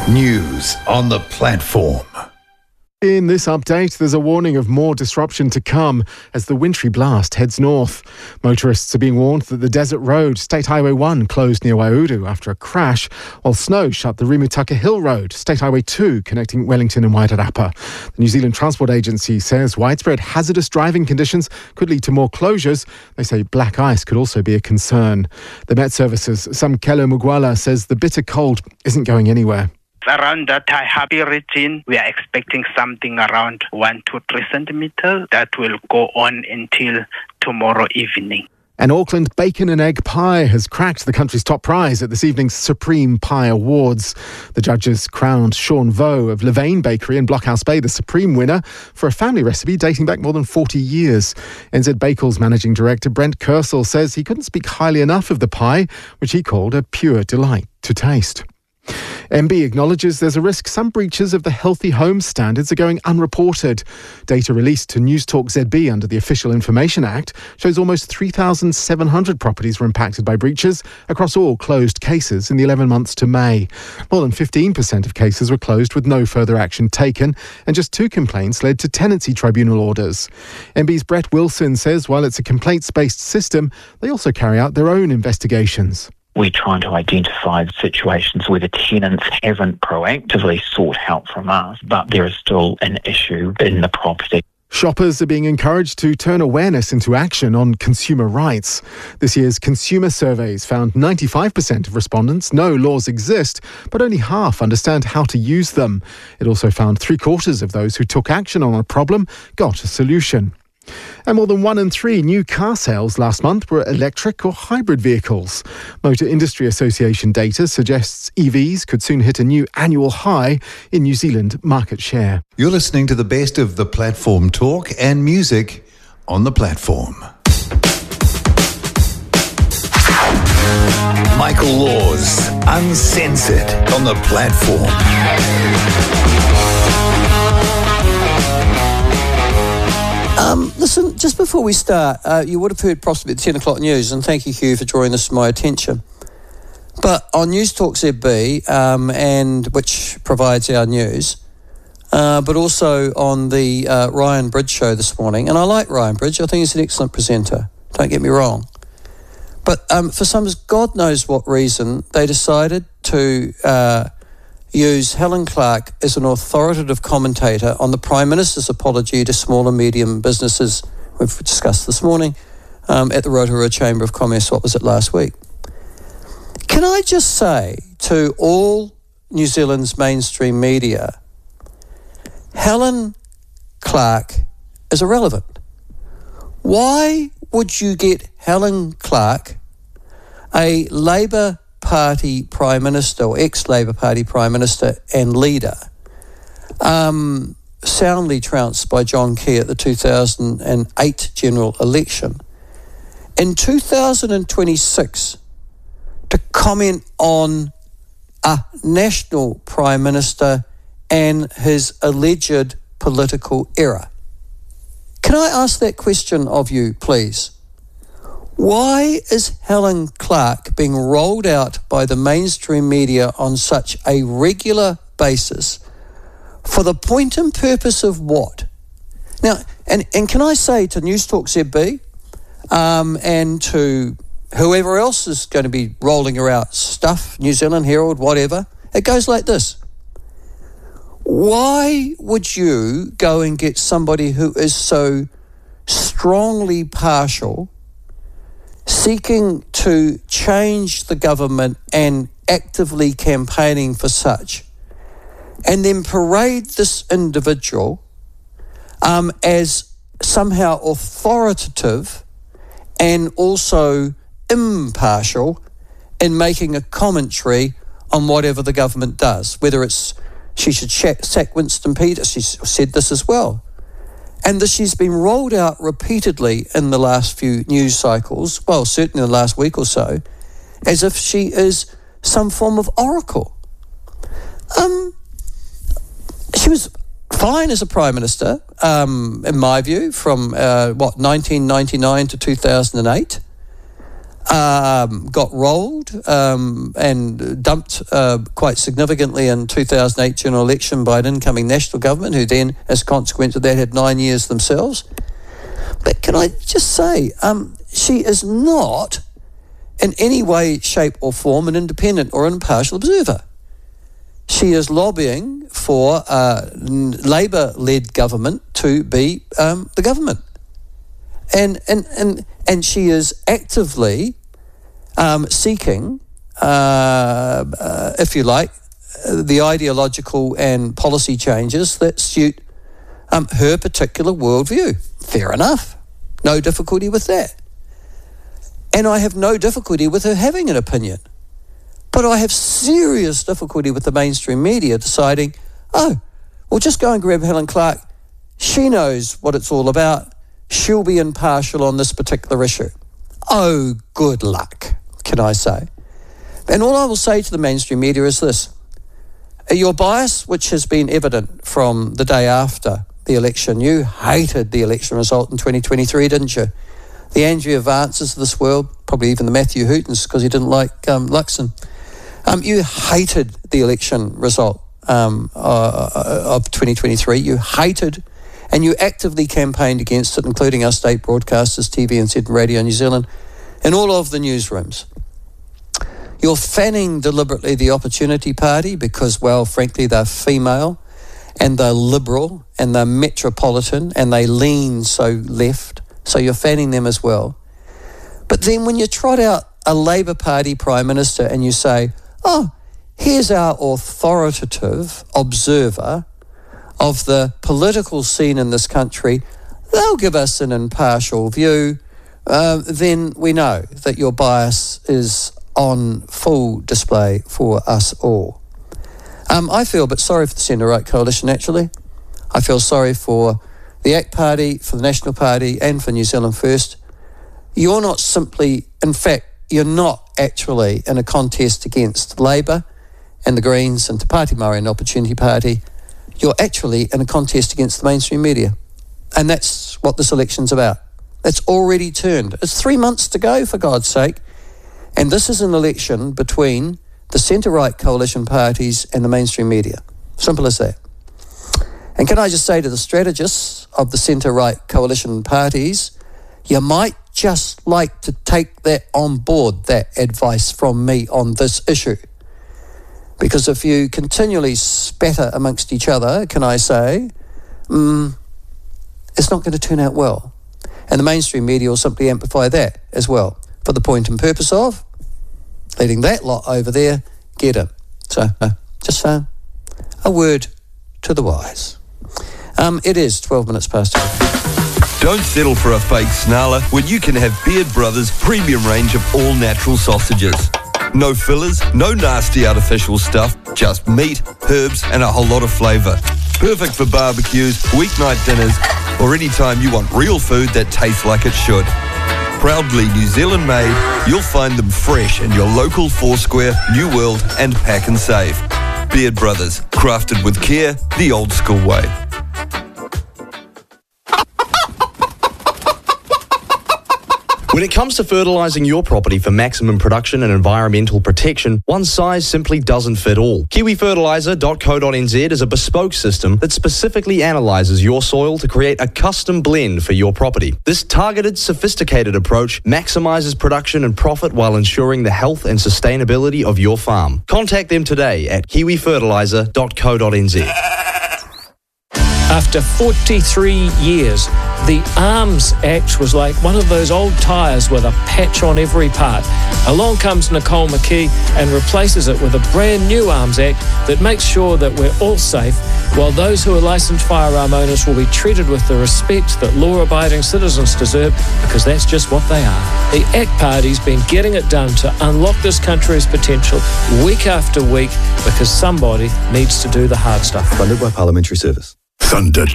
News on the platform. In this update, there's a warning of more disruption to come as the wintry blast heads north. Motorists are being warned that the Desert Road, State Highway 1, closed near Waiuru after a crash, while snow shut the Rimutaka Hill Road, State Highway 2, connecting Wellington and Wairarapa. The New Zealand Transport Agency says widespread hazardous driving conditions could lead to more closures. They say black ice could also be a concern. The Met Services, Samkelo Mugwala, says the bitter cold isn't going anywhere. Around that Taihape region, we are expecting something around 1 to 3 centimeters that will go on until tomorrow evening. An Auckland bacon and egg pie has cracked the country's top prize at this evening's Supreme Pie Awards. The judges crowned Sean Vo of Levain Bakery in Blockhouse Bay the supreme winner for a family recipe dating back more than 40 years. NZ Bakel's managing director Brent Kersel says he couldn't speak highly enough of the pie, which he called a pure delight to taste. MB acknowledges there's a risk some breaches of the Healthy Homes standards are going unreported. Data released to Newstalk ZB under the Official Information Act shows almost 3,700 properties were impacted by breaches across all closed cases in the 11 months to May. More than 15% of cases were closed with no further action taken, and just 2 complaints led to tenancy tribunal orders. MB's Brett Wilson says while it's a complaints-based system, they also carry out their own investigations. We're trying to identify the situations where the tenants haven't proactively sought help from us, but there is still an issue in the property. Shoppers are being encouraged to turn awareness into action on consumer rights. This year's consumer surveys found 95% of respondents know laws exist, but only half understand how to use them. It also found 3/4 of those who took action on a problem got a solution. And more than 1 in 3 new car sales last month were electric or hybrid vehicles. Motor Industry Association data suggests EVs could soon hit a new annual high in New Zealand market share. You're listening to the best of the platform talk and music on the platform. Michael Laws, Uncensored on the platform. Listen, just before we start, you would have heard possibly the 10 o'clock news, and thank you, Hugh, for drawing this to my attention. But on Newstalk ZB, and which provides our news, but also on the Ryan Bridge show this morning, and I like Ryan Bridge, I think he's an excellent presenter, don't get me wrong. But for some God knows what reason, they decided to use Helen Clark as an authoritative commentator on the Prime Minister's apology to small and medium businesses we've discussed this morning at the Rotorua Chamber of Commerce. What was it last week? Can I just say to all New Zealand's mainstream media, Helen Clark is irrelevant. Why would you get Helen Clark, a Labour Party Prime Minister or ex-Labour Party Prime Minister and leader, soundly trounced by John Key at the 2008 general election, in 2026 to comment on a national Prime Minister and his alleged political error? Can I ask that question of you, please? Why is Helen Clark being rolled out by the mainstream media on such a regular basis? For the point and purpose of what? Now, and can I say to Newstalk ZB and to whoever else is going to be rolling her out stuff, New Zealand Herald, whatever, it goes like this. Why would you go and get somebody who is so strongly partial, seeking to change the government and actively campaigning for such, and then parade this individual as somehow authoritative and also impartial in making a commentary on whatever the government does, whether it's she should sack Winston Peters, she said this as well. And that she's been rolled out repeatedly in the last few news cycles, well, certainly the last week or so, as if she is some form of oracle. She was fine as a Prime Minister, in my view, from, 1999 to 2008. got rolled and dumped quite significantly in 2008 general election by an incoming national government, who then, as a consequence of that, had 9 years themselves. But can I just say, she is not in any way, shape or form an independent or impartial observer. She is lobbying for a Labour-led government to be the government. And she is actively seeking, if you like, the ideological and policy changes that suit her particular worldview. Fair enough. No difficulty with that. And I have no difficulty with her having an opinion. But I have serious difficulty with the mainstream media deciding, oh, well, just go and grab Helen Clark. She knows what it's all about. She'll be impartial on this particular issue. Oh, good luck, can I say. And all I will say to the mainstream media is this. Your bias, which has been evident from the day after the election, you hated the election result in 2023, didn't you? The Andrea Vances of this world, probably even the Matthew Hootons, because he didn't like Luxon. You hated the election result of 2023. You hated, and you actively campaigned against it, including our state broadcasters, TVNZ and Radio New Zealand, and all of the newsrooms. You're fanning deliberately the Opportunity Party because, well, frankly, they're female and they're liberal and they're metropolitan and they lean so left. So you're fanning them as well. But then when you trot out a Labour Party Prime Minister and you say, oh, here's our authoritative observer of the political scene in this country, they'll give us an impartial view, then we know that your bias is on full display for us all. I feel a bit sorry for the centre-right coalition, actually. I feel sorry for the ACT Party, for the National Party and for New Zealand First. You're not simply, in fact, you're not actually in a contest against Labour and the Greens and Te Pāti Māori and Opportunity Party. You're actually in a contest against the mainstream media. And that's what this election's about. It's already turned. It's 3 months to go, for God's sake. And this is an election between the centre-right coalition parties and the mainstream media. Simple as that. And can I just say to the strategists of the centre-right coalition parties, you might just like to take that on board, that advice from me on this issue. Because if you continually spatter amongst each other, can I say, it's not going to turn out well. And the mainstream media will simply amplify that as well, for the point and purpose of letting that lot over there get it. So, just a word to the wise. It is 12 minutes past 2. Don't settle for a fake snarler when you can have Beard Brothers' premium range of all-natural sausages. No fillers, no nasty artificial stuff, just meat, herbs and a whole lot of flavour. Perfect for barbecues, weeknight dinners, or any time you want real food that tastes like it should. Proudly New Zealand made, you'll find them fresh in your local Foursquare, New World and Pack and Save. Beard Brothers, crafted with care, the old school way. When it comes to fertilising your property for maximum production and environmental protection, one size simply doesn't fit all. KiwiFertiliser.co.nz is a bespoke system that specifically analyses your soil to create a custom blend for your property. This targeted, sophisticated approach maximises production and profit while ensuring the health and sustainability of your farm. Contact them today at KiwiFertiliser.co.nz. After 43 years, the Arms Act was like one of those old tyres with a patch on every part. Along comes Nicole McKee and replaces it with a brand new Arms Act that makes sure that we're all safe, while those who are licensed firearm owners will be treated with the respect that law-abiding citizens deserve, because that's just what they are. The ACT Party's been getting it done to unlock this country's potential week after week, because somebody needs to do the hard stuff. Funded by Parliamentary Service. Thunder